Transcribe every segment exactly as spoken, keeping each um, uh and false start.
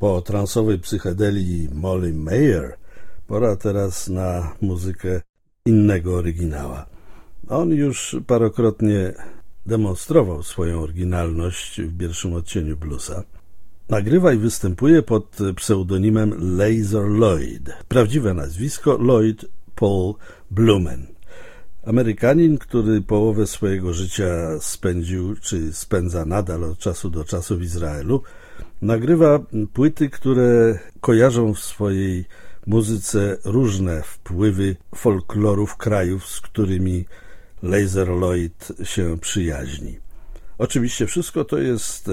Po transowej psychedelii Molly Mayer pora teraz na muzykę innego oryginała. On już parokrotnie demonstrował swoją oryginalność w pierwszym odcieniu bluesa. Nagrywa i występuje pod pseudonimem Lazer Lloyd. Prawdziwe nazwisko Lloyd Paul Blumen. Amerykanin, który połowę swojego życia spędził, czy spędza nadal od czasu do czasu w Izraelu, nagrywa płyty, które kojarzą w swojej muzyce różne wpływy folklorów krajów, z którymi Lazer Lloyd się przyjaźni. Oczywiście wszystko to jest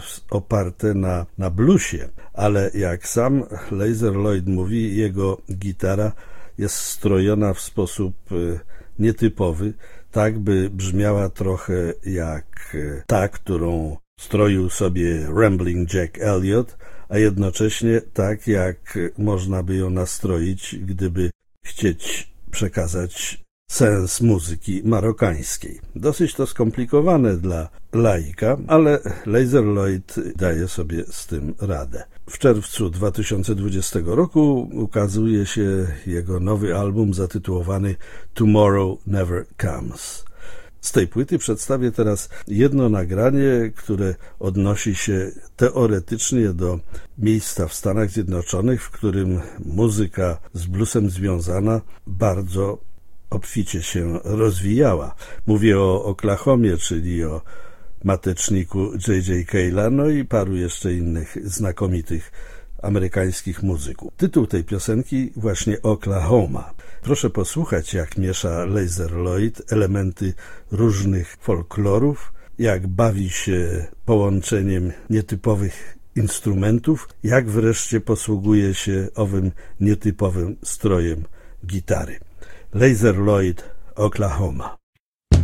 oparte na, na bluesie, ale jak sam Lazer Lloyd mówi, jego gitara jest strojona w sposób nietypowy, tak by brzmiała trochę jak ta, którą stroił sobie Rambling Jack Elliot, a jednocześnie tak, jak można by ją nastroić, gdyby chcieć przekazać sens muzyki marokańskiej. Dosyć to skomplikowane dla laika, ale Lazer Lloyd daje sobie z tym radę. W czerwcu dwa tysiące dwudziestego roku ukazuje się jego nowy album zatytułowany Tomorrow Never Comes. Z tej płyty przedstawię teraz jedno nagranie, które odnosi się teoretycznie do miejsca w Stanach Zjednoczonych, w którym muzyka z bluesem związana bardzo obficie się rozwijała. Mówię o Oklahomie, czyli o mateczniku J J Cale'a, no i paru jeszcze innych znakomitych amerykańskich muzyków. Tytuł tej piosenki właśnie Oklahoma. Proszę posłuchać, jak miesza Lazer Lloyd elementy różnych folklorów, jak bawi się połączeniem nietypowych instrumentów, jak wreszcie posługuje się owym nietypowym strojem gitary. Lazer Lloyd, Oklahoma.